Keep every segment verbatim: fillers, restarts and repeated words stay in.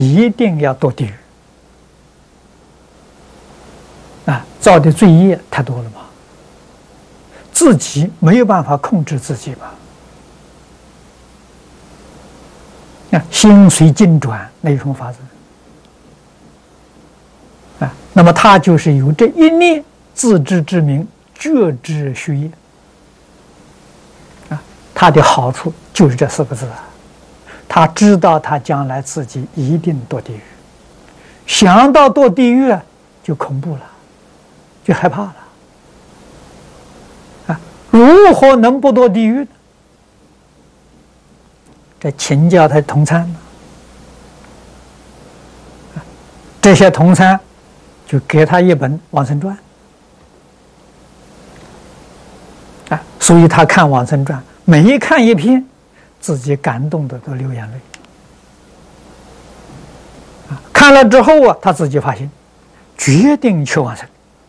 一定要堕地狱啊！造的罪业太多了嘛，自己没有办法控制自己嘛。啊，心随境转，那有什么法子啊？那么他就是有这一念自知之明，觉知虚业啊。他的好处就是这四个字啊。他知道他将来自己一定堕地狱，想到堕地狱就恐怖了，就害怕了啊！如何能不堕地狱呢？这请教他同参呢，这些同参就给他一本《往生传》啊，所以他看《往生传》，每一看一篇，自己感动的都流眼泪啊！看了之后啊，他自己发心，决定去往生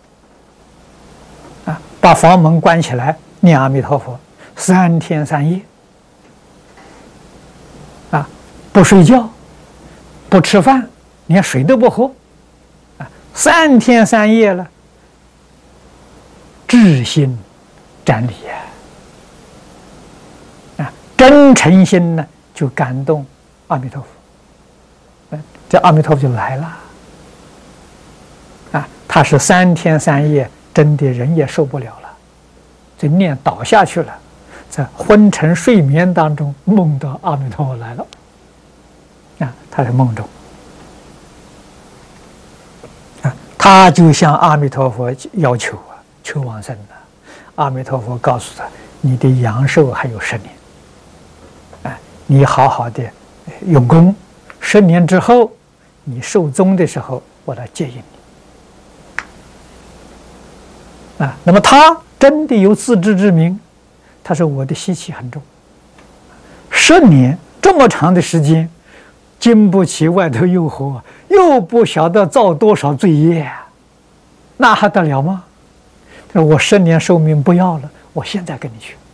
啊！把房门关起来，念阿弥陀佛三天三夜啊，不睡觉，不吃饭，连水都不喝啊，三天三夜了，至心瞻礼呀！真诚心呢，就感动阿弥陀佛，这阿弥陀佛就来了啊！他是三天三夜，真的人也受不了了，这念倒下去了，在昏沉睡眠当中梦到阿弥陀佛来了啊！他在梦中啊，他就向阿弥陀佛要求啊，求往生了。阿弥陀佛告诉他：“你的阳寿还有十年。”你好好的用功，十年之后，你寿终的时候，我来接引你。啊，那么他真的有自知之明，他说我的习气很重，十年这么长的时间，经不起外头诱惑，又不晓得造多少罪业，那还得了吗？他说我十年寿命不要了，我现在跟你去。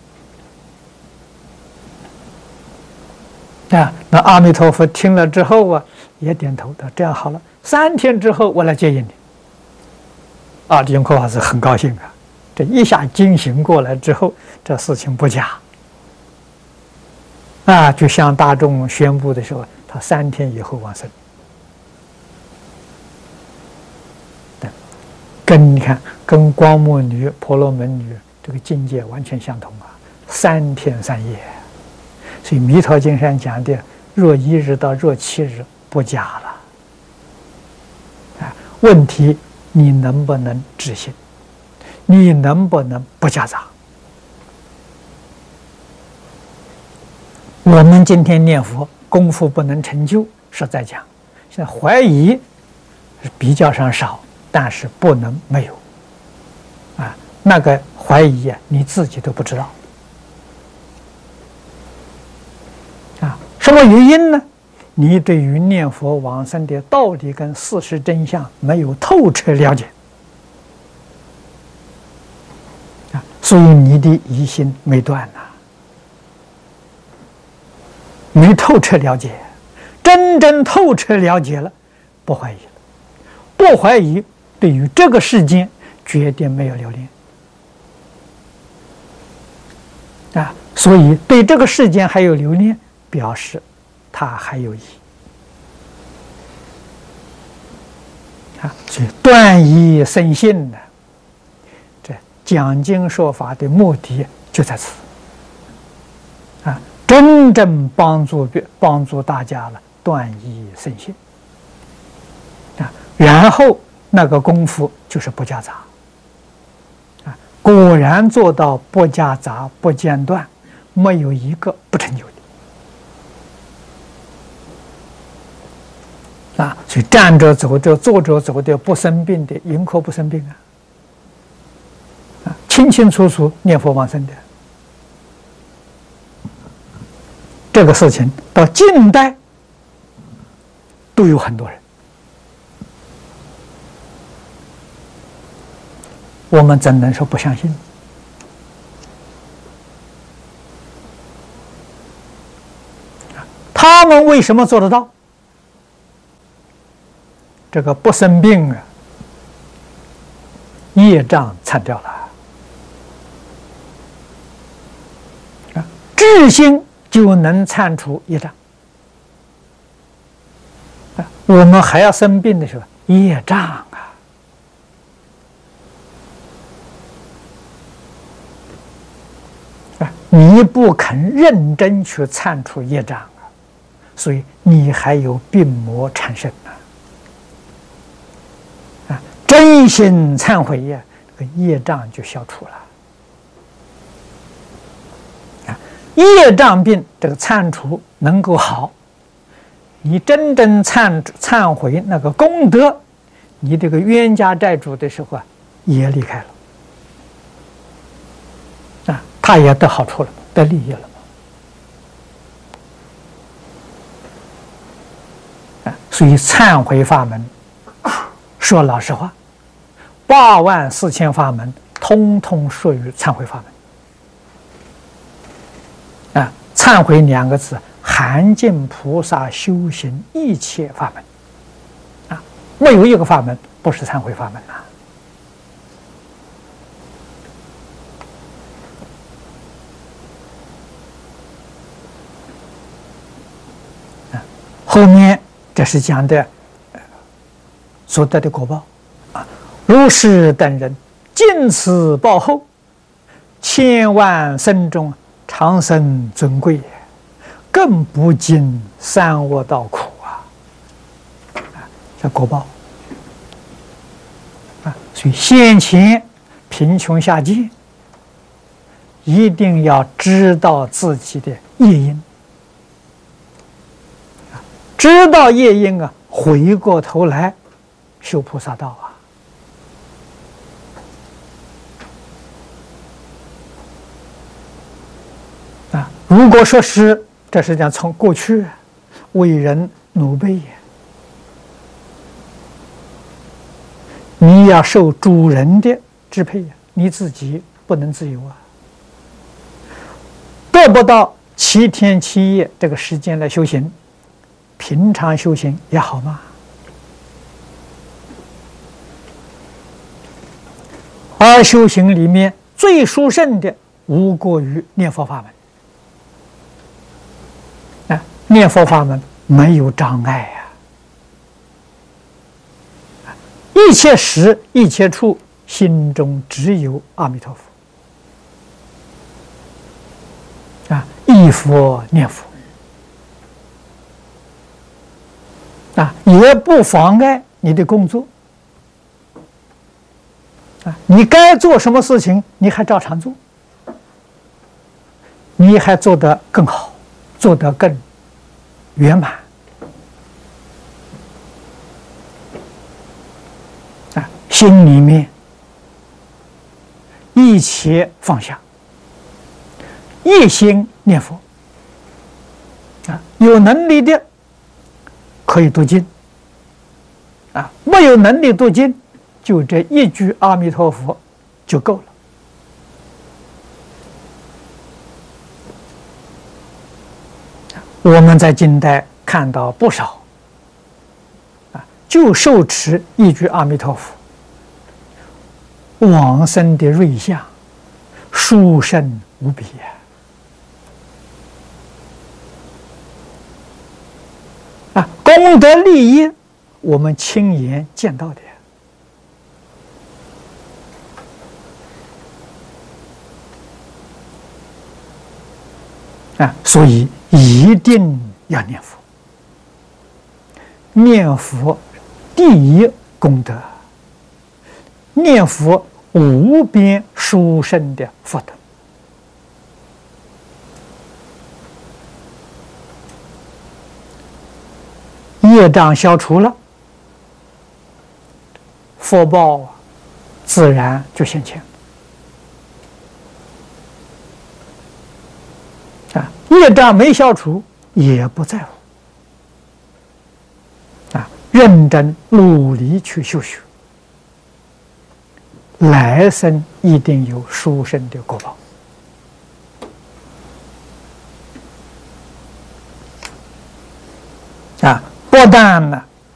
啊，那阿弥陀佛听了之后啊，也点头的。这样好了，三天之后我来接引你。啊，永科法师很高兴啊，这一下惊醒过来之后，这事情不假。啊，就向大众宣布的时候，他三天以后往生。对，跟你看，跟光目女、婆罗门女这个境界完全相同啊，三天三夜。所以《弥陀经》上讲的“若一日到若七日”不假了。啊，问题你能不能执行？你能不能不夹杂？我们今天念佛功夫不能成就，实在讲，现在怀疑是比较上少，但是不能没有。啊，那个怀疑啊，你自己都不知道。什么原因呢？你对于念佛往生的道理跟事实真相没有透彻了解啊，所以你的疑心没断呐，没透彻了解。真正透彻了解了，不怀疑了，不怀疑，对于这个世间绝对没有留恋啊，所以对这个世间还有留恋，表示他还有疑啊，所以断疑生信呢，这讲经说法的目的就在此啊，真正帮助帮助大家了，断疑生信啊，然后那个功夫就是不夹杂啊，果然做到不夹杂、不间断，没有一个不成就的。啊，所以站着走着、坐着走的不生病的，迎可不生病啊！啊，清清楚楚念佛往生的，这个事情到近代都有很多人，我们怎能说不相信？他们为什么做得到？ 这个不生病啊，业障参掉了啊，智心就能参除业障啊。我们还要生病的时候，业障啊。你不肯认真去参除业障啊，所以你还有病魔产生啊！啊，真心忏悔呀，这个业障就消除了啊。业障病这个忏除能够好，你真正忏忏悔那个功德，你这个冤家债主的时候啊，也离开了。他也得好处了，得利益了嘛？啊，所以忏悔法门，说老实话，八万四千法门，通通属于忏悔法门。啊，忏悔两个字，含尽菩萨修行一切法门。啊，没有一个法门不是忏悔法门呐。后面这是讲的所得的果报啊，如是等人尽此报后，千万生中长生尊贵，更不经三恶道苦啊！啊，这果报啊，所以先前贫穷下贱，一定要知道自己的业因。知道业因啊，回过头来修菩萨道啊！啊，如果说是这是讲从过去为人奴婢，你要受主人的支配，你自己不能自由啊，得不到七天七夜这个时间来修行。平常修行也好嘛，而修行里面最殊胜的，无过于念佛法门。啊，念佛法门没有障碍啊，一切时一切处，心中只有阿弥陀佛。啊，忆佛念佛。啊，也不妨碍你的工作啊！你该做什么事情，你还照常做，你还做得更好，做得更圆满啊！心里面一切放下，一心念佛啊！有能力的可以读经啊，没有能力读经，就这一句阿弥陀佛就够了。我们在近代看到不少啊，就受持一句阿弥陀佛，往生的瑞相殊胜无比啊！啊，功德利益，我们亲眼见到的啊，所以一定要念佛。念佛第一功德，念佛无边殊胜的福德。业障消除了，福报自然就现前。啊，业障没消除也不在乎。啊，认真努力去修学，来生一定有殊胜的果报。啊，不但呢